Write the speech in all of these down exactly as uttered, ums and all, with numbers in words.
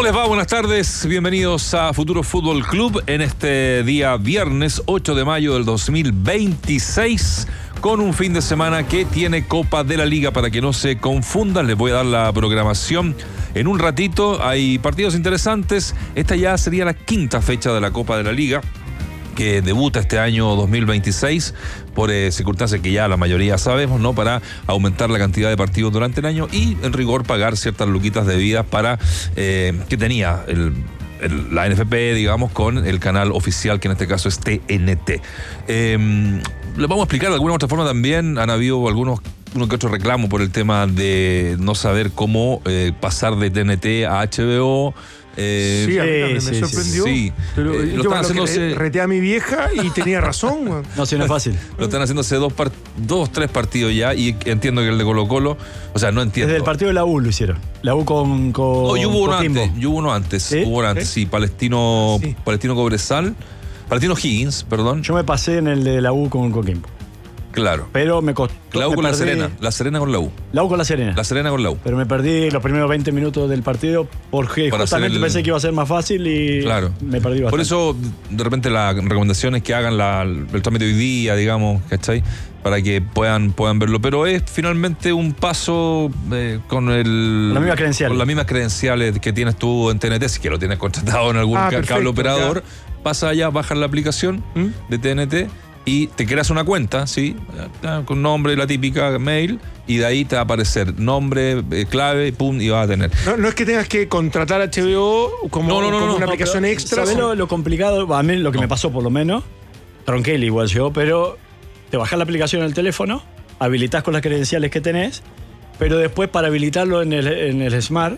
¿Cómo les va? Buenas tardes, bienvenidos a Futuro Fútbol Club en este día viernes ocho de mayo del dos mil veintiséis, con un fin de semana que tiene Copa de la Liga. Para que no se confundan, les voy a dar la programación en un ratito. Hay partidos interesantes. Esta ya sería la quinta fecha de la Copa de la Liga, que debuta este año dos mil veintiséis por eh, circunstancias que ya la mayoría sabemos, ¿no? Para aumentar la cantidad de partidos durante el año y en rigor pagar ciertas luquitas debidas para eh, que tenía el, el, la N F P, digamos, con el canal oficial, que en este caso es T N T. Eh, les vamos a explicar de alguna u otra forma también. Han habido algunos uno que otro reclamo por el tema de no saber cómo eh, pasar de T N T a H B O. Eh, sí, a mí también sí, me sorprendió. Sí, pero eh, yo lo están haciendo haciéndose... reté a mi vieja y tenía razón, man. No, sí, no es fácil. Lo están haciendo hace dos, part... dos, tres partidos ya, y entiendo que el de Colo Colo, o sea, no entiendo. Desde el partido de la U lo hicieron. La U con, con No, y hubo uno Coquimbo. antes, y hubo uno antes, ¿Sí? hubo uno antes, sí, Palestino, sí. Palestino Cobresal, Palestino Higgins, perdón. Yo me pasé en el de la U con Coquimbo. Claro. Pero me costó. La U me con perdí... La Serena, La Serena con la U. La U con La Serena. La Serena con la U. Pero me perdí los primeros veinte minutos del partido porque Para justamente el... pensé que iba a ser más fácil y claro. me perdí bastante. Por eso, de repente, la recomendación es que hagan la, el trámite hoy día, digamos, ¿cachai? Para que puedan, puedan verlo. Pero es finalmente un paso eh, con el... Con las mismas credenciales. Con las mismas credenciales que tienes tú en T N T, si que lo tienes contratado en algún ah, ca perfecto, cable operador. ya. Pasa allá, bajas la aplicación ¿Mm? de T N T y te creas una cuenta, ¿sí? Con nombre, la típica mail, y de ahí te va a aparecer nombre, eh, clave, pum, y vas a tener. No, no es que tengas que contratar H B O como, no, no, no, como no, una no, aplicación pero, extra. ¿Sabés lo, lo complicado? A mí lo que no. me pasó por lo menos, tronqué igual yo, pero te bajás la aplicación en el teléfono, habilitás con las credenciales que tenés, pero después para habilitarlo en el, en el Smart,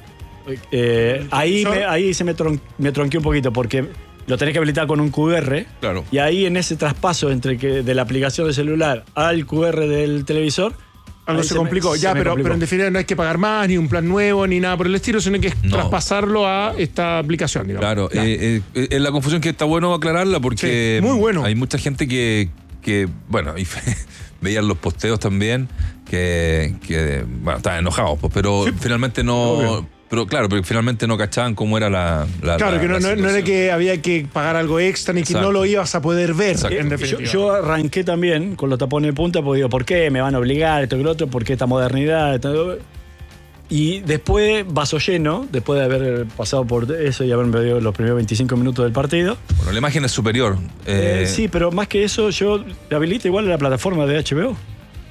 eh, ahí, me, ahí se me, tron, me tronqué un poquito porque lo tenés que habilitar con un Q R. Claro. Y ahí en ese traspaso entre que de la aplicación de celular al Q R del televisor, algo se, se complicó. Me, ya, se pero, complicó. Pero en definitiva no hay que pagar más, ni un plan nuevo, ni nada por el estilo, sino que es no. traspasarlo a esta aplicación, digamos. Claro, eh, eh, es la confusión que está bueno aclararla porque sí, muy bueno. Hay mucha gente que, que bueno, y veían los posteos también, que, que bueno, estaban enojados, pues, pero sí, finalmente no... Obvio. Pero claro, pero finalmente no cachaban cómo era la, la Claro, la, que no, la no era que había que pagar algo extra ni que Exacto. no lo ibas a poder ver. En yo, yo arranqué también con los tapones de punta porque digo, ¿por qué me van a obligar esto que lo otro? ¿Por qué esta modernidad? Esto? Y después, vaso lleno, después de haber pasado por eso y haber perdido los primeros veinticinco minutos del partido. Bueno, la imagen es superior. Eh, eh, sí, pero más que eso, yo habilito igual la plataforma de H B O. ¿Mm?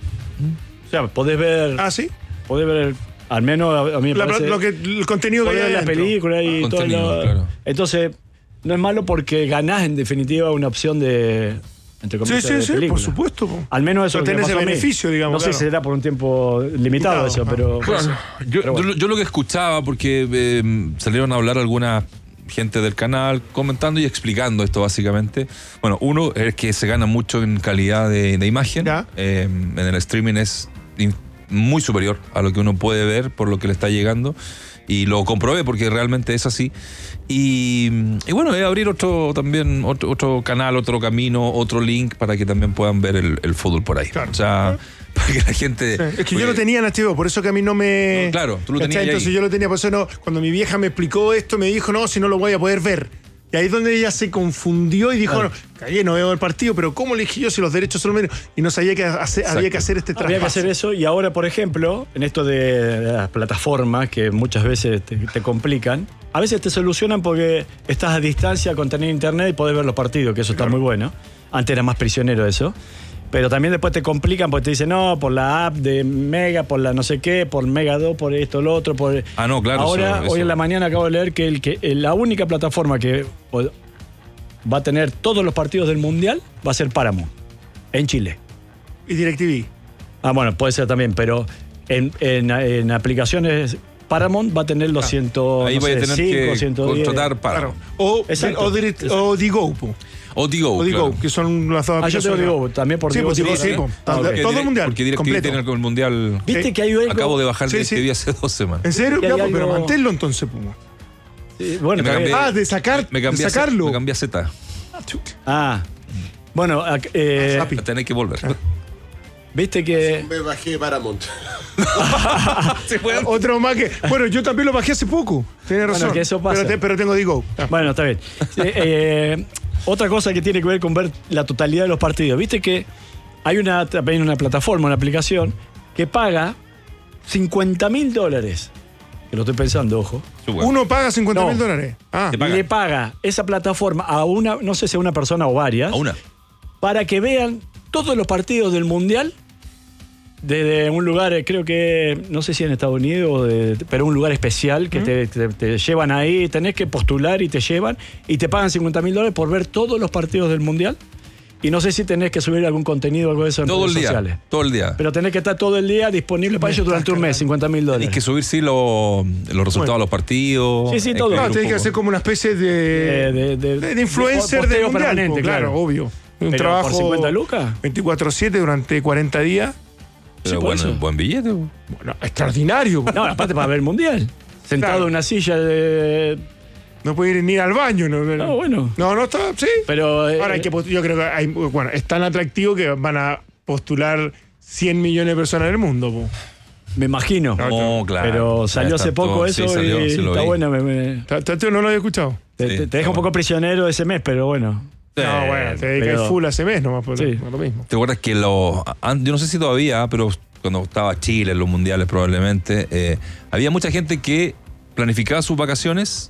O sea, podés ver... Ah, ¿sí? Podés ver... Al menos a mí me la, parece... Lo que, el contenido que hay la película y ah, todo lo... claro. Entonces, no es malo porque ganás en definitiva una opción de... Entre comillas, sí, sí, de sí, película. por supuesto. Al menos eso no tenés el beneficio, digamos. No claro. sé si será por un tiempo limitado, limitado eso, pero... Claro. Yo, pero bueno. yo, yo lo que escuchaba, porque eh, salieron a hablar algunas gente del canal comentando y explicando esto básicamente. Bueno, uno es que se gana mucho en calidad de, de imagen. Eh, en el streaming es muy superior a lo que uno puede ver por lo que le está llegando, y lo comprobé porque realmente es así. Y, y bueno, es abrir otro también otro, otro canal, otro camino, otro link para que también puedan ver el, el fútbol por ahí. Claro. O sea, para que la gente... Sí. Es que yo lo tenía en H B O, por eso que a mí no me... No, claro, tú lo tenías. Entonces ahí. yo lo tenía, por eso no... Cuando mi vieja me explicó esto, me dijo, no, si no lo voy a poder ver. Y ahí es donde ella se confundió y dijo, claro. no, cagué, no veo el partido, pero ¿cómo elegí yo si los derechos son los menos? Y no sabía que hacer, había que hacer este traspaso. Había que hacer eso, y ahora, por ejemplo, en esto de las plataformas que muchas veces te, te complican, a veces te solucionan porque estás a distancia con tener internet y podés ver los partidos, que eso está claro. muy bueno. Antes era más prisionero eso. Pero también después te complican porque te dicen, no, por la app de Mega, por la no sé qué, por Mega dos, por esto, lo otro. Por... Ah, no, claro. Ahora, eso, eso. hoy en la mañana acabo de leer que, el, que la única plataforma que va a tener todos los partidos del Mundial va a ser Paramount, en Chile. ¿Y DirecTV? Ah, bueno, puede ser también, pero en, en, en aplicaciones... Paramount va a tener los ciento Ahí no voy sé, a tener cinco, que ciento diez. contratar Paramount. Claro. O, o, direct, o Digo. O Digo, o Digo claro. que son las dos aplicaciones. Ah, yo tengo Digo, también por sí, Digo. Sí, sí, sí. Ah, okay. Todo el mundial. Porque DirecTV tiene el mundial. ¿Viste ¿Sí? que hay algo? Acabo de bajar sí, DirecTV sí. hace dos semanas. ¿En serio? Ya, algo... Pero manténlo entonces, Puma. Sí, bueno, me cambié, ah, de sacar, me, me de sacarlo. Me cambié a Z. Ah, bueno, eh, a tener que volver. Viste que... Me bajé de Paramount. ¿Se pueden? Otro más que. Bueno, yo también lo bajé hace poco. Tienes razón. Bueno, que eso pasa. Pero, te- pero tengo Digo. Ah. Bueno, está bien. Eh, eh, otra cosa que tiene que ver con ver la totalidad de los partidos. Viste que hay una, también una plataforma, una aplicación, que paga cincuenta mil dólares. Que lo estoy pensando, ojo. Súper. Uno paga cincuenta mil No. dólares. Ah, Te paga. Le paga esa plataforma a una, no sé si a una persona o varias, A una. para que vean todos los partidos del Mundial desde un lugar, eh, creo que, no sé si en Estados Unidos, o de- pero un lugar especial que te, te- te llevan ahí, tenés que postular y te llevan y te pagan cincuenta mil dólares por ver todos los partidos del Mundial. Y no sé si tenés que subir algún contenido o algo de eso en Todo el redes día. sociales. Todo el día. Pero tenés que estar todo el día disponible para ellos durante un mes, cincuenta mil Tienes dólares. que subir, sí, lo- los resultados de los partidos. Sí, sí, todo. escribir no, un tenés que poco. hacer como una especie de. Eh, de, de- de, de influencer de de posteo mundial, permanente, pues, claro, claro. obvio. Un Pero trabajo. ¿por cincuenta lucas? veinticuatro siete durante cuarenta días. Pero Sí, por bueno, eso. buen billete. po. Bueno, extraordinario. No, aparte para ver el Mundial. Sentado Claro. en una silla de... No puede ir ni al baño. No, no, No, bueno. No, no está, sí. Pero... eh, Ahora hay que post- yo creo que hay, bueno, es tan atractivo que van a postular cien millones de personas en el mundo. Po. me imagino. No, claro. Pero Ya salió está hace poco todo. eso Sí, salió, y sí lo está vi. bueno. me- me- Ta- ta- No lo había escuchado. te, Sí, te- te está deja un bueno. poco prisionero ese mes, pero bueno. Sí. No, bueno, te dedicas pero- full hace mes nomás, por, Sí. por lo mismo. ¿Te acuerdas que lo, an- yo no sé si todavía, pero cuando estaba Chile en los mundiales probablemente, eh, había mucha gente que planificaba sus vacaciones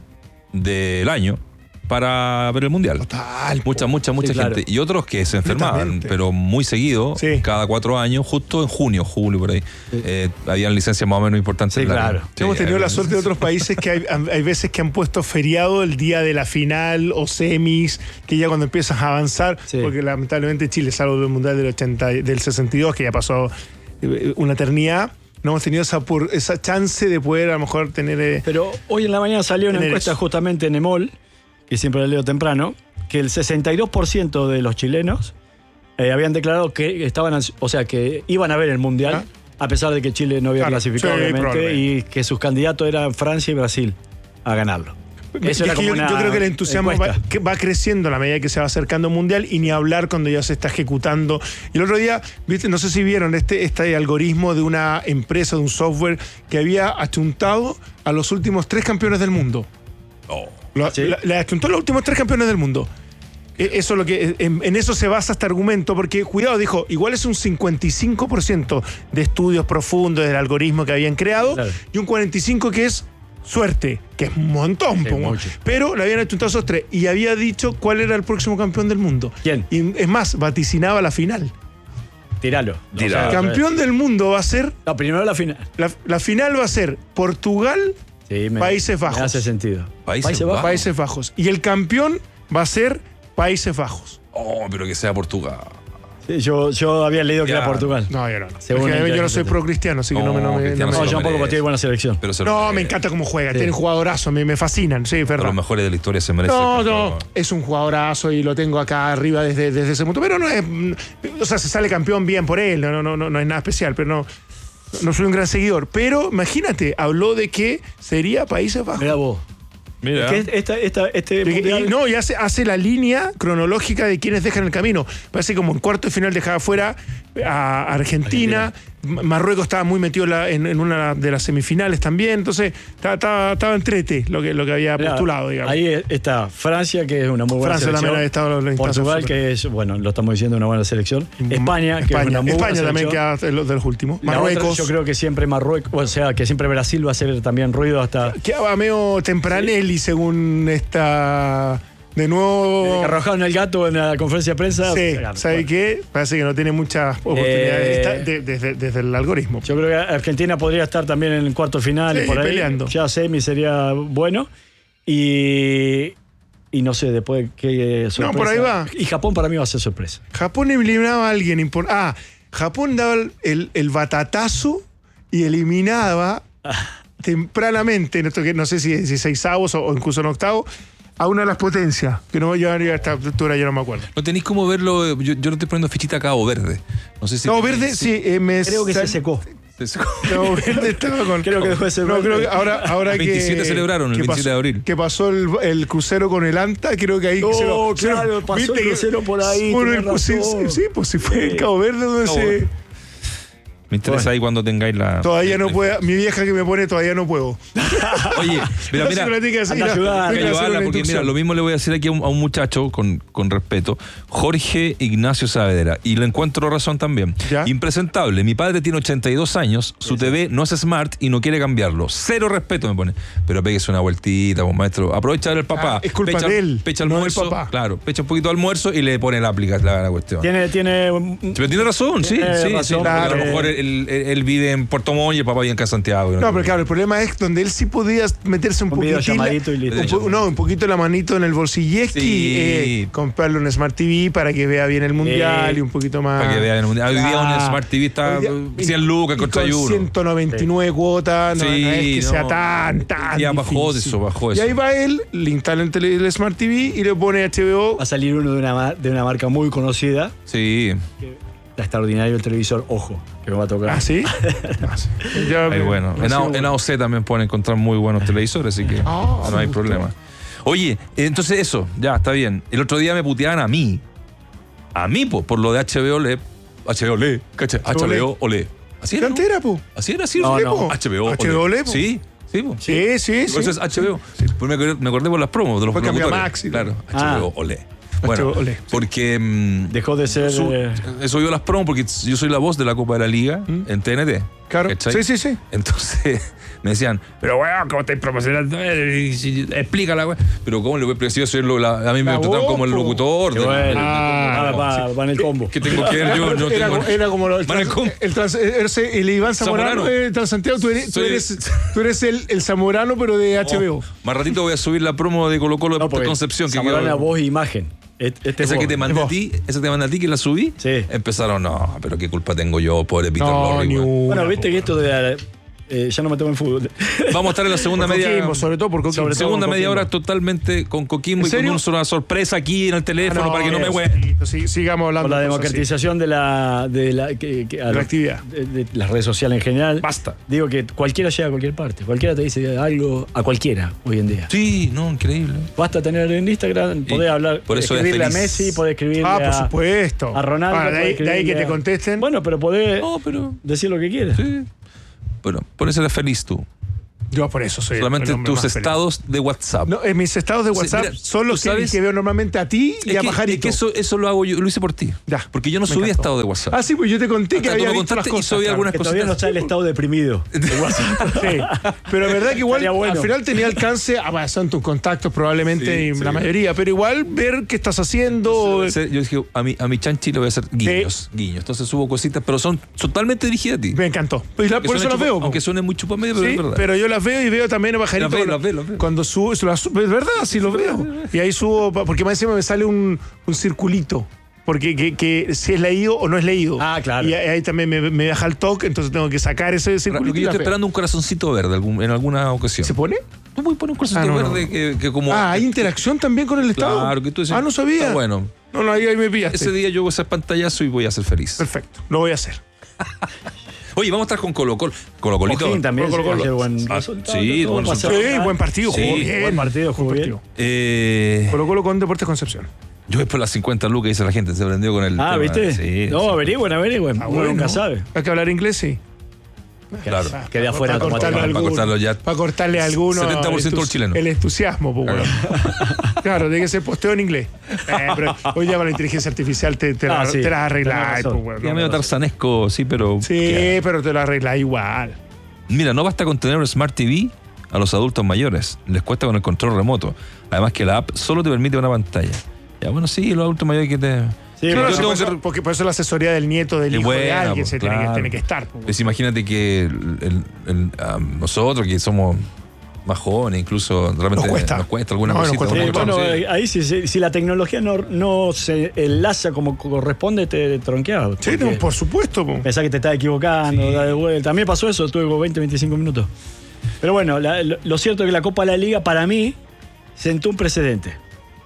del año para ver el mundial. Total. po. Mucha, mucha, mucha Sí, claro. gente. Y otros que se enfermaban, Completamente. pero muy seguido, Sí. cada cuatro años, justo en junio, julio, por ahí. Eh, habían licencias más o menos importantes. Sí, en la- claro. Sí, Hemos tenido había la suerte de otros países que hay, hay veces que han puesto feriado el día de la final o semis, que ya cuando empiezas a avanzar, Sí. porque lamentablemente Chile, salvo del Mundial del, ochenta, y- del sesenta y dos, que ya pasó eh, una eternidad, no hemos tenido esa, por, esa chance de poder a lo mejor tener... eh, Pero hoy en la mañana salió una Tener encuesta eso. justamente en EMOL, que siempre la leo temprano, que el sesenta y dos por ciento de los chilenos eh, habían declarado que estaban, ans- o sea, que iban a ver el Mundial, ¿Ah? a pesar de que Chile no había Claro, clasificado, sí, obviamente, probablemente. y que sus candidatos eran Francia y Brasil a ganarlo. Eso Es era que como yo, una yo creo que el entusiasmo va, encuesta. que va creciendo a la medida que se va acercando un mundial y ni hablar cuando ya se está ejecutando. Y el otro día, viste, no sé si vieron este, este algoritmo de una empresa, de un software que había achuntado a los últimos tres campeones del mundo. Oh. Lo- ¿Sí? la- Le achuntó a los últimos tres campeones del mundo. E- Eso es lo que, en, en eso se basa este argumento, porque, cuidado, dijo, igual es un cincuenta y cinco por ciento de estudios profundos del algoritmo que habían creado Claro. y un cuarenta y cinco por ciento que es suerte, que es un montón, Sí, po, mucho. pero le habían achuntado esos tres y había dicho cuál era el próximo campeón del mundo. ¿Quién? Y es más, vaticinaba la final. Tiralo. Tiralo. O sea, Campeón del mundo va a ser, No, primero la final. la, la final va a ser Portugal, Sí, me- Países me Bajos. hace sentido. Países Bajos. Países Bajos. Y el campeón va a ser Países Bajos. Oh, pero que sea Portugal. Sí, yo, yo había leído que Ya. era Portugal. No, yo no. no. Según Es que el yo no que- soy pro cristiano, así que no, No, me. No, me- Cristiano no me- No, se yo lo tampoco, merece. porque tiene buena selección. Pero se lo No, merece. me encanta cómo juega. Sí. Tiene jugadorazo, me, me fascinan. Sí, De Ferran. los mejores de la historia se merece. No, ser no, campeón. es un jugadorazo y lo tengo acá arriba desde, desde ese punto. Pero no es. O sea, se sale campeón bien por él, no, no, no, no es nada especial, pero no, no soy un gran seguidor. Pero imagínate, habló de que sería Países Bajos. Mira vos. Mira. Que esta, esta, este Y- y- mundial- no, y hace, hace la línea cronológica de quienes dejan el camino. Parece como en cuarto de final dejaba fuera a Argentina. M- Marruecos estaba muy metido en, la- en- en una de las semifinales también. Entonces, estaba, estaba, estaba entrete lo que, lo que había Mirá, postulado, digamos. Ahí está Francia, que es una muy buena Francia selección. también ha estado en la instancia Portugal, super. que es, bueno, lo estamos diciendo, una buena selección. España, que es España, una muy España buena también selección. queda de los, de los últimos. La Marruecos. otra, yo creo que siempre Marruecos, o sea, que siempre Brasil va a hacer también ruido hasta... Quedaba medio tempranelli según esta. De nuevo. Desde que arrojaron el gato en la conferencia de prensa. Sí, bueno, ¿sabe bueno. qué? Parece que no tiene muchas oportunidades Eh, Está de- desde, desde el algoritmo. Yo creo que Argentina podría estar también en el cuarto final Sí, y por ahí. peleando. Ya semi sería bueno. Y, y no sé, después qué sorpresa. por ahí va. Y Japón para mí va a ser sorpresa. Japón eliminaba a alguien importante. Ah, Japón daba el, el- el batatazo y eliminaba tempranamente, en esto que no sé si dieciseisavos o, o incluso en octavo, a una de las potencias. Que no yo a esta altura, yo no me acuerdo. No tenéis cómo verlo. Yo, yo no estoy poniendo fichita a Cabo Verde. No sé si. No, Verde, sí, eh, me Creo que se secó. No, Verde estaba con. Creo que dejó de ser No, verde. creo que ahora, ahora que. veintisiete celebraron el que veintisiete de abril. Que pasó el, el crucero con el Anta, creo que ahí. No, se lo- se lo- claro, pasó ¿viste el que- crucero por ahí, Bueno, tenés pues sí, razón. sí, sí, pues si fue en Sí. Cabo Verde donde Cabo se. Verde. Me interesa Bueno. ahí cuando tengáis la... Todavía no puedo. Mi vieja que me pone todavía no puedo. Oye, mira, mira... Anda anda a ayudar. Hay que ayudarla, porque mira, lo mismo le voy a decir aquí a un, a un muchacho, con, con respeto, Jorge Ignacio Saavedra, y le encuentro razón también. ¿Ya? Impresentable, mi padre tiene ochenta y dos años, su T V no es smart y no quiere cambiarlo. Cero respeto me pone. Pero péguese una vueltita, pues, maestro. Aprovecha del papá. Ah, es culpa pecha, de él, Pecha no del almuerzo. papá. Claro, pecha un poquito de almuerzo y le pone la aplicación, la, la cuestión. Tiene, tiene. un- Pero tiene razón, sí, Tiene sí, razón, sí. Porque a lo porque- mejor él, él- él vive en Puerto Montt y el papá vive acá en Santiago. No, pero claro, el problema es donde él sí podía meterse un Un poquito. videollamadito y listo. un po- no, un poquito la manito en el bolsilleski, Sí. eh, comprarle un Smart T V para que vea bien el mundial Eh, y un poquito más. Para que vean, hoy día un Ah. Smart T V está Hoy día- cien lucas y contra con uno. ciento noventa y nueve cuotas, no, Sí, no es que no. sea tan, tan. Ya bajó difícil. eso, bajó Y eso. ahí va él, le instala el, tele- el Smart T V y le pone H B O. Va a salir uno de una, ma- de una marca muy conocida. Sí, Está extraordinario el televisor, ojo, que me va a tocar. ¿Ah, sí? Ya, ahí bueno. no En, sé, A- en A O C también pueden encontrar muy buenos televisores, así que Ah, no hay me problema. Oye, entonces eso, ya está bien. El otro día me puteaban a mí. A mí, pues, por lo de H B O L. H B O L, ¿cachai? H B O L. Así era. ¿no? ¿Qué era, po? Así era, así No, era. no. H B O H B O L, po. Sí, sí, po. Sí, sí, sí. Por eso es H B O. Pues me, acordé, me acordé por las promos de los Después cambió a locutores. Max y Claro, Ah. H B O Olé. Bueno, H B O Olé, sí. porque mm, Dejó de ser. su- eh, he subido las promos porque yo soy la voz de la Copa de la Liga en T N T. Claro. ¿cachai? Sí, sí, sí. Entonces me decían, pero weón, ¿cómo estáis promocionando? Eh, si- Explícala, weón. Pero ¿cómo le voy a explicar? Si yo soy lo- la- a mí me La trataron voz, como el po. locutor. qué de- bueno. Ah, va, no, va- va en el combo. ¿Qué tengo que ver yo? No era, tengo- como- era como lo- el, Van al trans- com- el, trans- eres el Iván Zamorano, Zamorano. de Transantiago. Tú eres, tú Soy- eres, tú eres el, el Zamorano, pero de H B O. Oh, más ratito voy a subir la promo de Colo Colo No, de porque Concepción. Que Zamorano quedó- era voz e imagen. Este este es esa que vos. te mandé a vos. ti, esa te mandé a ti que la subí, Sí. empezaron, no, pero qué culpa tengo yo, pobre Peter No, Lorre, ni weón. una. Bueno, viste que esto de. eh, ya no me tomo en fútbol. Vamos a estar en la segunda Por media. Coquimbo, sobre todo por Coquimbo. Sobre todo segunda con media Coquimbo. hora totalmente con Coquimbo ¿En y con serio? una sorpresa aquí en el teléfono Ah, no, para que no me eso, hue. sí, sigamos hablando. Con la de cosas democratización de la. De la, que, que- a La lo- actividad. De, de las redes sociales en general. Basta. Digo que cualquiera llega a cualquier parte. Cualquiera te dice algo a cualquiera hoy en día. Sí, no, increíble. Basta tener en Instagram, podés hablar, por eso es escribirle a feliz. Messi, podés escribirle Ah, por a, supuesto. a Ronaldo. Ah, de, ahí, podés de ahí que escribirle te a- contesten. Bueno, pero podés No, pero decir lo que quieras. sí. Bueno, por eso eres feliz tú. Yo por eso soy el- Solamente el hombre tus más feliz. estados de WhatsApp. No, en mis estados de Sí, WhatsApp mira, son los tú que, sabes- que veo normalmente a ti y Es a que, Pajarito. es que eso, eso lo hago yo, lo hice por ti. Ya, Porque yo no me subí encantó. estado de WhatsApp. Ah, sí, pues yo te conté que Hasta tú había me visto las contaste y cosas. subí claro. algunas Que todavía no está el estado deprimido. de WhatsApp. Sí, pero es verdad que igual Estaría bueno. al final tenía alcance, ah, bueno, son tus contactos probablemente Sí, y sí. la mayoría, pero igual ver qué estás haciendo. Yo dije, a mi, a mi chanchi le voy a hacer guiños, guiños. Entonces subo cositas, pero son totalmente dirigidas a ti. Me encantó. Pues la- Aunque por eso suene las veo. chupa- po. Aunque suene muy chupamedio, pero Sí, es verdad. pero yo las veo y veo también a Pajarito. Las veo, cuando- las veo, las veo. Cuando subo, se las subo- es verdad, sí los veo. Y ahí subo, pa- porque más encima me sale un, un circulito. Porque que, que si es leído o no es leído. Ah, claro. Y ahí ahí también me, me baja el toque, entonces tengo que sacar ese Lo circulito. que y yo las estoy veo. esperando un corazoncito verde algún- en alguna ocasión. ¿Se pone? Tú puedes poner un corazoncito Ah, no, no. verde que, que como. Ah, ¿hay interacción también con el Estado? Claro, que tú dices, Ah, no sabía. está bueno. No, no, ahí, ahí me pillaste. Ese día yo voy a hacer pantallazo y voy a ser feliz. Perfecto, lo voy a hacer. Oye, vamos a estar con Colo Colo. Colo Colito. Cojín también. Colo, Colo, se Colo. hace buen Ah, resultado, sí, todo buen pasa. resultado. Sí, buen partido, Sí, jugó bien. Buen partido, jugó bien. Eh, Colo Colo con Deportes Concepción. yo voy por las cincuenta lucas, dice la gente, se prendió con el. Ah, tema. ¿viste? Sí. no, sí. averigüen, averigüen. Ah, Uno bueno. nunca sabe. Hay que hablar inglés, sí. Claro. Que de afuera Para cortarle, para alguno, cortarlo ya. para cortarle a alguno. setenta por ciento el el chileno. El entusiasmo, pues, bueno. Claro, tiene que ser posteo en inglés. Eh, pero hoy ya con la inteligencia artificial te, te, Ah, la, sí, te las arreglás. tenés razón. Pues, bueno, Ya no, medio no. tarzanesco, sí, pero. Sí, ¿qué? pero te lo arreglas igual. Mira, no basta con tener un Smart T V a los adultos mayores. Les cuesta con el control remoto. Además que la app solo te permite una pantalla. Ya, bueno, sí, los adultos mayores que te. Sí, Claro, yo sí, tengo por, eso, que- porque por eso la asesoría del nieto, del Es hijo de buena, alguien pues, se tiene, que, claro. tiene que estar. pues. Pues imagínate que el- el- el, ah, nosotros que somos más jóvenes, incluso realmente Nos cuesta. nos cuesta alguna No, nos cosita. cuesta Sí, ¿no? bueno, Sí. eh, ahí si, si, si la tecnología no, no se enlaza como corresponde, te tronqueas. Sí, porque no, por supuesto. pues. Pensás que te estás equivocando, da de vuelta. A mí me pasó eso, tuve como veinte, veinticinco minutos. Pero bueno, la- lo, lo cierto es que la Copa de la Liga para mí sentó un precedente.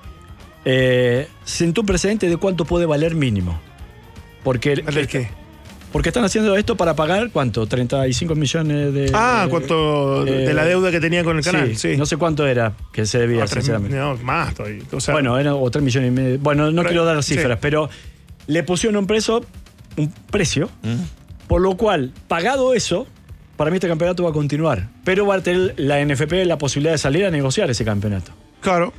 Eh, sentó un precedente de cuánto puede valer mínimo. Porque, ¿De qué? porque están haciendo esto para pagar, ¿cuánto? treinta y cinco millones de... Ah, de- ¿cuánto de eh, la deuda que tenía con el canal? Sí, Sí. no sé cuánto era que se debía, Ah, tres- sinceramente. no, más todavía. O sea, Bueno, era o tres millones y medio. Bueno, no Pero- quiero dar sí. cifras, pero le pusieron un precio, un precio ¿Mm? Por lo cual, pagado eso, para mí este campeonato va a continuar. Pero va a tener la N F P la posibilidad de salir a negociar ese campeonato. Claro.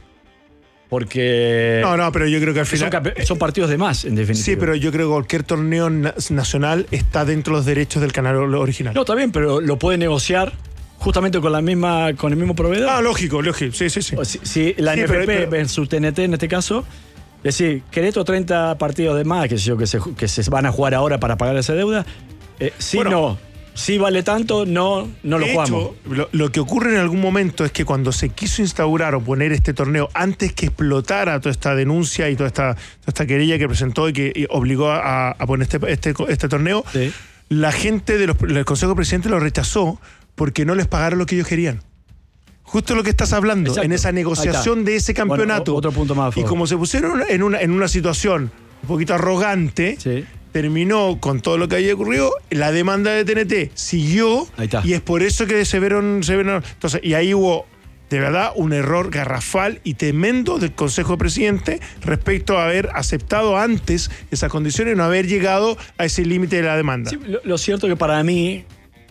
Porque... No, no, pero yo creo que al final... Son, campe- son partidos de más, en definitiva. Sí, pero yo creo que cualquier torneo na- nacional está dentro de los derechos del canal original. No, está bien, pero lo puede negociar justamente con la misma con el mismo proveedor. Ah, lógico, lógico. Sí, sí, sí. O Si, si la Sí, N F P pero- pero- versus T N T en este caso, es decir, ¿querés estos treinta partidos de más que, sé yo, que, se, que se van a jugar ahora para pagar esa deuda? Eh, sí, Bueno. no. Sí vale tanto, no, no lo De jugamos. hecho, lo, lo que ocurre en algún momento es que cuando se quiso instaurar o poner este torneo, antes que explotara toda esta denuncia y toda esta, toda esta querella que presentó y que y obligó a, a poner este, este, este torneo, Sí. la gente de los- del Consejo de Presidentes lo rechazó porque no les pagaron lo que ellos querían. Justo lo que estás hablando, Exacto. en esa Ahí negociación está. de ese Bueno, campeonato. o- otro punto más a Y favor. como se pusieron en una, en una situación un poquito arrogante, Sí. terminó con todo lo que había ocurrido, la demanda de T N T siguió Ahí está. y es por eso que se vieron, se vieron. Entonces, y ahí hubo de verdad un error garrafal y tremendo del Consejo de Presidentes respecto a haber aceptado antes esas condiciones y no haber llegado a ese límite de la demanda. Sí, lo, lo cierto que para mí,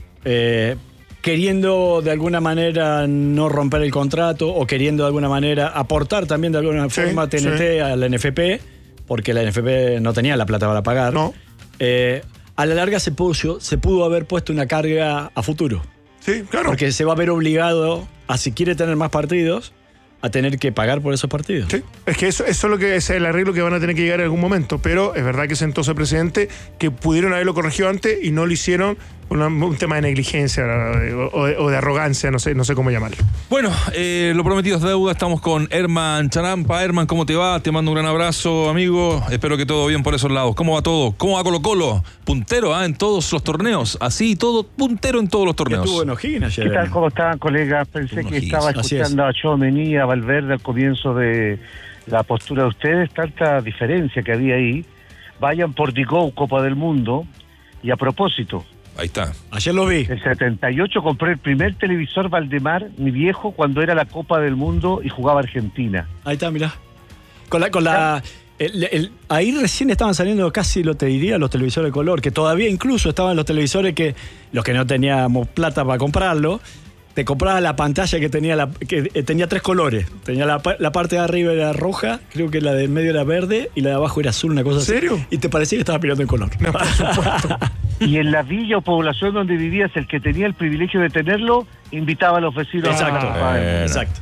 eh, queriendo de alguna manera no romper el contrato o queriendo de alguna manera aportar también de alguna Sí, forma T N T sí. a la N F P, porque la N F P no tenía la plata para pagar, No. eh, a la larga se pudo, se pudo haber puesto una carga a futuro. Sí, claro. Porque se va a ver obligado a, si quiere tener más partidos, a tener que pagar por esos partidos. Sí, es que eso, eso es lo que es el arreglo que van a tener que llegar en algún momento, pero es verdad que sentó ese presidente que pudieron haberlo corregido antes y no lo hicieron por una- un tema de negligencia o, o de, o de arrogancia, no sé, no sé cómo llamarlo. Bueno, eh, lo prometido es deuda. Estamos con Herman Charampa. Herman, ¿cómo te va? Te mando un gran abrazo, amigo. Espero que todo bien por esos lados. ¿Cómo va todo? ¿Cómo va Colo Colo? Puntero, ¿ah? En todos los torneos. Así, todo puntero en todos los Que torneos. estuvo en O'Higgins ayer. ¿Qué tal? ¿Cómo están, colegas? Pensé Unos que estaba Así escuchando a Tchouaméni, a Valverde al comienzo de la postura de ustedes, tanta diferencia que había ahí. Vayan por Digou, Copa del Mundo, y a propósito, Ahí está. Ayer lo vi. en setenta y ocho compré el primer televisor Valdemar, mi viejo, cuando era la Copa del Mundo y jugaba Argentina. Ahí está, mirá. Con la, con la, el- el- ahí recién estaban saliendo casi, lo te diría, los televisores de color, que todavía incluso estaban los televisores que, los que no teníamos plata para comprarlo, te comprabas la pantalla que tenía la, que eh, tenía tres colores. Tenía la, pa- la parte de arriba era roja, creo que la del medio era verde y la de abajo era azul, una cosa ¿En serio? así. Y te parecía que estabas mirando en color. No, por supuesto. Y en la villa o población donde vivías, el que tenía el privilegio de tenerlo, invitaba a los vecinos Exacto, a jugar. Bueno. exacto.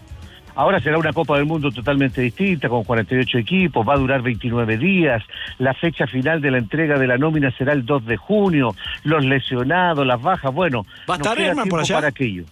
Ahora será una Copa del Mundo totalmente distinta, con cuarenta y ocho equipos, va a durar veintinueve días, la fecha final de la entrega de la nómina será el dos de junio, los lesionados, las bajas, bueno, ¿Va a nos estar queda Herman por tiempo allá? para aquello.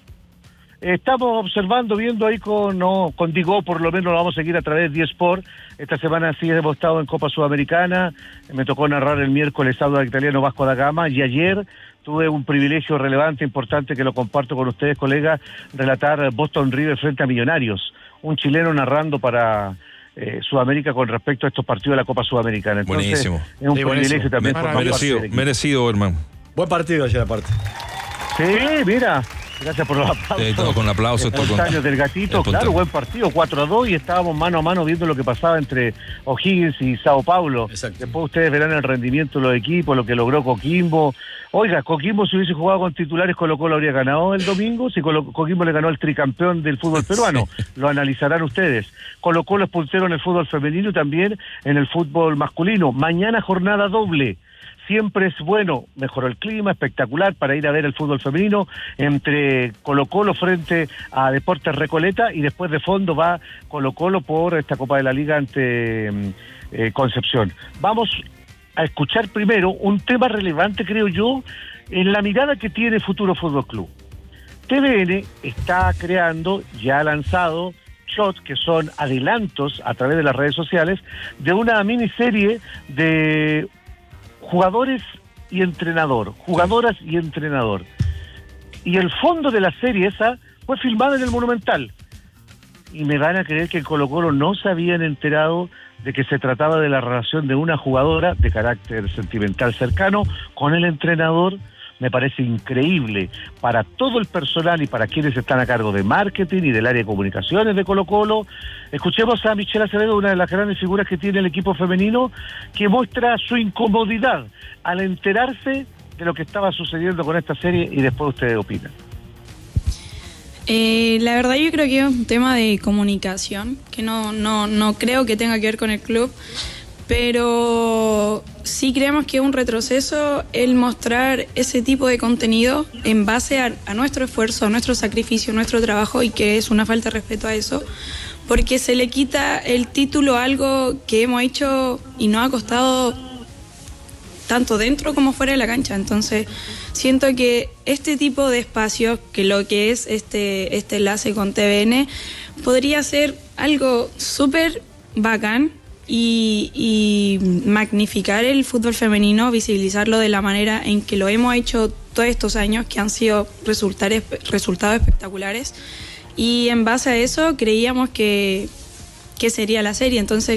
Estamos observando, viendo ahí con, no, con Digo, por lo menos lo vamos a seguir a través de eSport. Esta semana sí hemos estado en Copa Sudamericana, me tocó narrar el miércoles Audax Italiano Vasco da Gama, y ayer tuve un privilegio relevante, importante, que lo comparto con ustedes, colegas, relatar Boston River frente a Millonarios, un chileno narrando para eh, Sudamérica con respecto a estos partidos de la Copa Sudamericana. Entonces, Buenísimo. es un Sí, privilegio buenísimo. también Me- formar parte merecido, del equipo. merecido, Herman. Buen partido ayer aparte. Sí, mira, gracias por los aplausos. Eh, todo con aplausos, todo con- Espontáneos del gatito, espontáneo. claro, buen partido, cuatro a dos, y estábamos mano a mano viendo lo que pasaba entre O'Higgins y Sao Paulo. Exacto. Después ustedes verán el rendimiento de los equipos, lo que logró Coquimbo. Oiga, Coquimbo, si hubiese jugado con titulares, Colo Colo habría ganado el domingo. Si Colo- Coquimbo le ganó al tricampeón del fútbol peruano, lo analizarán ustedes. Colo Colo es puntero en el fútbol femenino y también en el fútbol masculino. Mañana jornada doble. Siempre es bueno, mejoró el clima, espectacular para ir a ver el fútbol femenino entre Colo Colo frente a Deportes Recoleta, y después de fondo va Colo Colo por esta Copa de la Liga ante eh, Concepción. Vamos a escuchar primero un tema relevante, creo yo, en la mirada que tiene Futuro Fútbol Club. T V N está creando, ya ha lanzado shots que son adelantos a través de las redes sociales de una miniserie de jugadores y entrenador, jugadoras y entrenador. Y el fondo de la serie esa fue filmada en el Monumental. Y me van a creer que en Colo Colo no se habían enterado de que se trataba de la relación de una jugadora de carácter sentimental cercano con el entrenador. Me parece increíble para todo el personal y para quienes están a cargo de marketing y del área de comunicaciones de Colo Colo. Escuchemos a Michelle Acevedo, una de las grandes figuras que tiene el equipo femenino, que muestra su incomodidad al enterarse de lo que estaba sucediendo con esta serie y después ustedes opinan. Eh, la verdad yo creo que es un tema de comunicación, que no, no, no creo que tenga que ver con el club, pero sí creemos que es un retroceso el mostrar ese tipo de contenido en base a, a nuestro esfuerzo, a nuestro sacrificio, a nuestro trabajo, y que es una falta de respeto a eso, porque se le quita el título a algo que hemos hecho y nos ha costado tanto dentro como fuera de la cancha. Entonces siento que este tipo de espacios, que lo que es este, este enlace con T V N, podría ser algo súper bacán y, y magnificar el fútbol femenino, visibilizarlo de la manera en que lo hemos hecho todos estos años, que han sido resultados, resultados espectaculares, y en base a eso creíamos que, que sería la serie. Entonces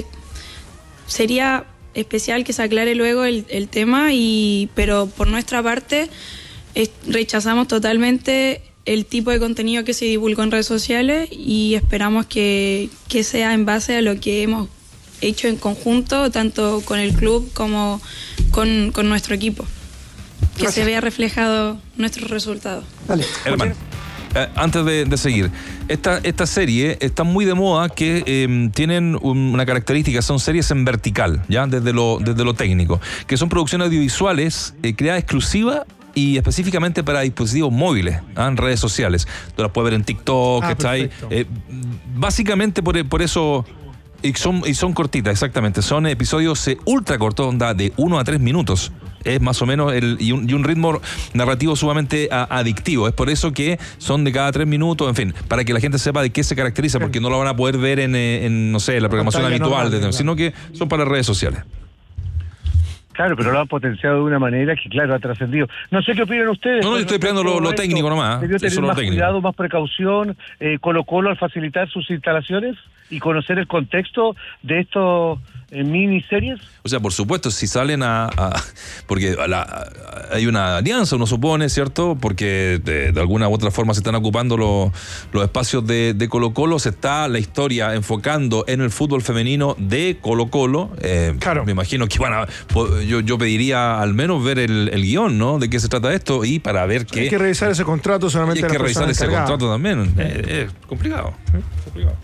sería especial que se aclare luego el, el tema, y pero por nuestra parte es, rechazamos totalmente el tipo de contenido que se divulgó en redes sociales, y esperamos que, que sea en base a lo que hemos hecho en conjunto, tanto con el club como con, con nuestro equipo, que Gracias. Se vea reflejado nuestros resultados. Dale. Herman, eh, antes de, de seguir, esta, esta serie está muy de moda, que eh, tienen un, una característica, son series en vertical, ya desde lo, desde lo técnico, que son producciones audiovisuales eh, creadas exclusivas y específicamente para dispositivos móviles, ¿eh? En redes sociales. Tú las puedes ver en TikTok, ah, está ahí. Eh, básicamente por, por eso... Y son, y son cortitas, exactamente. Son episodios eh, ultra cortos, onda de uno a tres minutos. Es más o menos, el, y, un, y un ritmo narrativo sumamente a, adictivo. Es por eso que son de cada tres minutos, en fin, para que la gente sepa de qué se caracteriza, porque no lo van a poder ver en, en no sé, la programación habitual, normal, de, sino que son para redes sociales. Claro, pero lo han potenciado de una manera que, claro, ha trascendido. No sé qué opinan ustedes. No, no, yo estoy esperando lo, lo técnico nomás. ¿Debió tener Eso más técnico. cuidado, más precaución, eh, Colo-Colo al facilitar sus instalaciones y conocer el contexto de estos eh, miniseries? O sea, por supuesto, si salen a... a porque a la, a, hay una alianza, uno supone, ¿cierto? Porque de, de alguna u otra forma se están ocupando lo, los espacios de, de Colo-Colo, se está la historia enfocando en el fútbol femenino de Colo-Colo. Eh, claro. Me imagino que van a... Yo, yo pediría al menos ver el, el guión, ¿no? De qué se trata esto, y para ver qué... Hay que revisar ese contrato solamente. Hay que revisar ese encargada. contrato también. Eh, es complicado. ¿eh? complicado.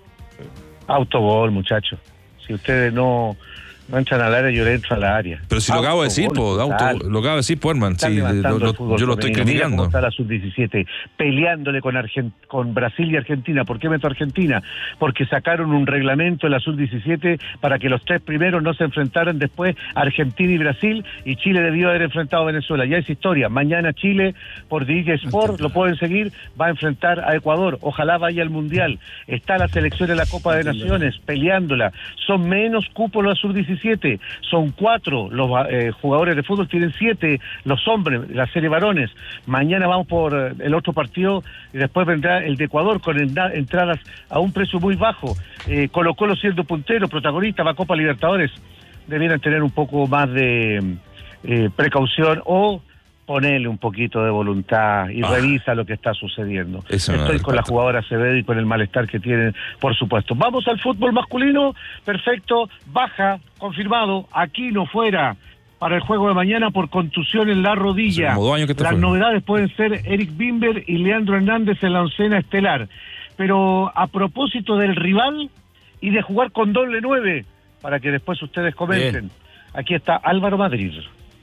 Autogol, muchachos. Si ustedes no, no entran al área, yo le entro a la área. Pero si lo acabo de decir, po, auto, lo acabo de decir, po, Herman. Sí, lo, lo, yo lo estoy criticando. Mira está la sub diecisiete peleándole con, Argent con Brasil y Argentina. ¿Por qué meto a Argentina? Porque sacaron un reglamento en la sub diecisiete para que los tres primeros no se enfrentaran después Argentina y Brasil, y Chile debió haber enfrentado a Venezuela. Ya es historia. Mañana Chile, por D J Sport, lo pueden seguir, va a enfrentar a Ecuador. Ojalá vaya al Mundial. Está la selección en la Copa de Naciones peleándola. Son menos cupos la sub diecisiete. Son cuatro los eh, jugadores de fútbol, tienen siete los hombres, la serie varones. Mañana vamos por eh, el otro partido, y después vendrá el de Ecuador con el, entradas a un precio muy bajo. Eh, Colo-Colo siendo puntero, protagonista, va a Copa Libertadores. Debieran tener un poco más de eh, precaución, o ponerle un poquito de voluntad y ah, revisa lo que está sucediendo. Estoy no con la jugadora Acevedo y con el malestar que tienen, por supuesto. Vamos al fútbol masculino. Perfecto. Baja, confirmado, Aquino fuera para el juego de mañana por contusión en la rodilla. Las fuera. Novedades pueden ser Eric Bimber y Leandro Hernández en la oncena estelar. Pero a propósito del rival y de jugar con doble nueve, para que después ustedes comenten, bien. Aquí está Álvaro Madrid.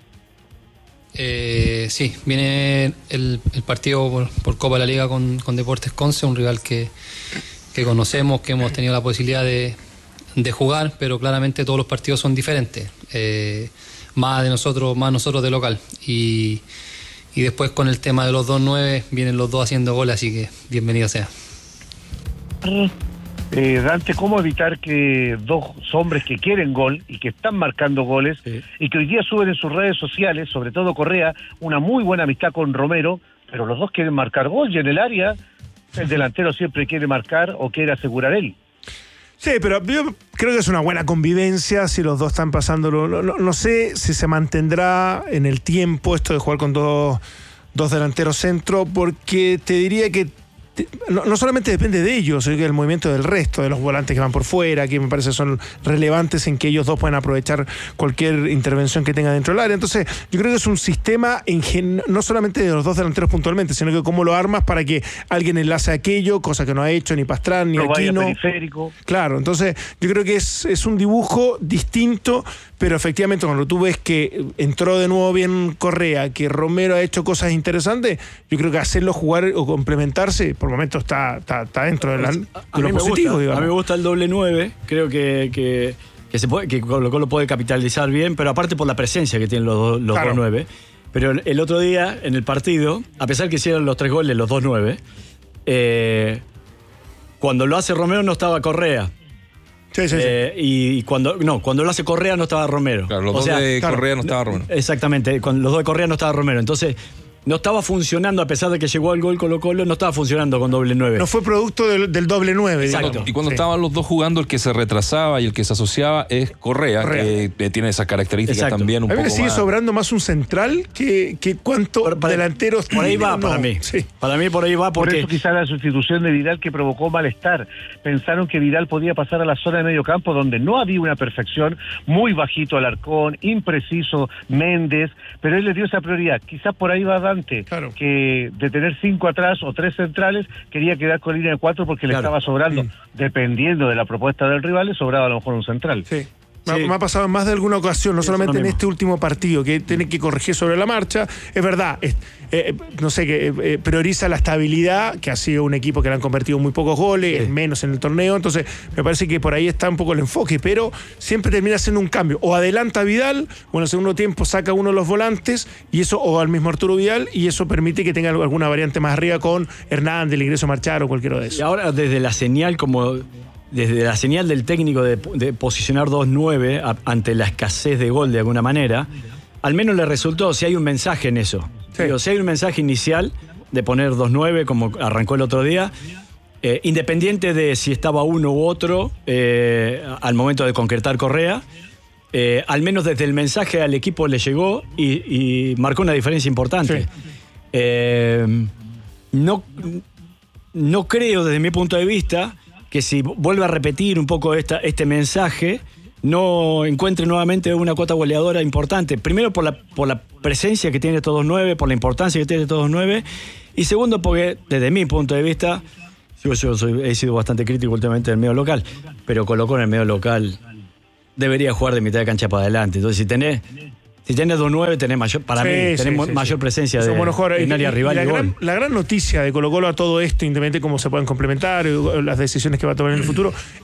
Eh, sí, viene el, el partido por, por Copa de la Liga con, con Deportes Conce, un rival que, que conocemos, que hemos tenido la posibilidad de, de jugar, pero claramente todos los partidos son diferentes, eh, más de nosotros, más nosotros de local, y, y después con el tema de los dos nueve vienen los dos haciendo goles, así que bienvenido sea. Eh, Dante, ¿cómo evitar que dos hombres que quieren gol y que están marcando goles, sí, y que hoy día suben en sus redes sociales, sobre todo Correa, una muy buena amistad con Romero, pero los dos quieren marcar gol, y en el área el delantero siempre quiere marcar o quiere asegurar él? Sí, pero yo creo que es una buena convivencia si los dos están pasándolo. No, no, no sé si se mantendrá en el tiempo esto de jugar con dos, dos delanteros centro, porque te diría que no, no solamente depende de ellos, sino que del movimiento del resto, de los volantes que van por fuera, que me parece son relevantes en que ellos dos pueden aprovechar cualquier intervención que tenga dentro del área. Entonces, yo creo que es un sistema en gen, no solamente de los dos delanteros puntualmente, sino que cómo lo armas para que alguien enlace aquello, cosa que no ha hecho ni Pastrán ni no Aquino. vaya periférico. Claro, entonces yo creo que es, es un dibujo distinto, pero efectivamente cuando tú ves que entró de nuevo bien Correa, que Romero ha hecho cosas interesantes, yo creo que hacerlo jugar o complementarse por momentos está, está, está dentro de, la, de a lo mí me positivo, gusta, digamos. A mí me gusta el doble nueve, creo que, que, que, se puede, que Colo Colo puede capitalizar bien, pero aparte por la presencia que tienen los, do, los claro. dos nueve. Pero el otro día, en el partido, a pesar que hicieron los tres goles, los dos nueve, eh, cuando lo hace Romero no estaba Correa. Sí, sí, sí. Eh, y cuando no, cuando lo hace Correa no estaba Romero. Claro, los o dos sea, de claro, Correa no estaba Romero. Exactamente, con los dos de Correa no estaba Romero. Entonces, no estaba funcionando, a pesar de que llegó al gol Colo Colo, no estaba funcionando con doble nueve. No fue producto del, del doble nueve. Exacto. digamos. Y cuando Sí. estaban los dos jugando, el que se retrasaba y el que se asociaba es Correa, Correa. que tiene esas características Exacto. también un A mí poco me sigue más. sobrando más un central que, que cuánto Por- por- delanteros. Por ahí va, no, para mí. Sí. Para mí por ahí va Por porque... eso quizás la sustitución de Vidal que provocó malestar. Pensaron que Vidal podía pasar a la zona de medio campo donde no había una perfección, muy bajito Alarcón, impreciso Méndez, pero él le dio esa prioridad. Quizás por ahí va Dante, Claro. que de tener cinco atrás o tres centrales, quería quedar con línea de cuatro porque Claro. le estaba sobrando. Sí. Dependiendo de la propuesta del rival, le sobraba a lo mejor un central. Sí. Me, Sí. ha, me ha pasado en más de alguna ocasión, no Sí, solamente eso en mismo. este último partido, que tiene que corregir sobre la marcha. Es verdad, es, eh, no sé, que eh, prioriza la estabilidad, que ha sido un equipo que le han convertido muy pocos goles, Sí. menos en el torneo. Entonces, me parece que por ahí está un poco el enfoque, pero siempre termina siendo un cambio. O adelanta Vidal, o en el segundo tiempo saca uno de los volantes, y eso, o al mismo Arturo Vidal, y eso permite que tenga alguna variante más arriba con Hernández, el ingreso a Marchar o cualquiera de Y esos. ahora desde la señal como desde la señal del técnico de, de posicionar dos nueve a- ante la escasez de gol de alguna manera, al menos le resultó, si hay un mensaje en eso. Sí. Digo, si hay un mensaje inicial de poner dos nueve como arrancó el otro día, eh, independiente de si estaba uno u otro eh, al momento de concretar Correa, eh, al menos desde el mensaje al equipo le llegó y, y marcó una diferencia importante. Sí. Eh, no, no creo desde mi punto de vista que si vuelve a repetir un poco esta, este mensaje, no encuentre nuevamente una cuota goleadora importante. Primero por la, por la presencia que tiene todos nueve, por la importancia que tiene todos nueve, y segundo porque desde mi punto de vista, yo, yo soy- he sido bastante crítico últimamente del medio local, pero Colo Colo en el medio local debería jugar de mitad de cancha para adelante. Entonces si tenés... Si tenés dos nueve, tenés mayor, para Sí, mí, sí, tenés sí, mayor sí. presencia Son de, buenos jugadores. en área Y- y rival la, y gol. gran, la gran noticia de Colo Colo a todo esto, independientemente de cómo se puedan complementar, o las decisiones que va a tomar en el futuro,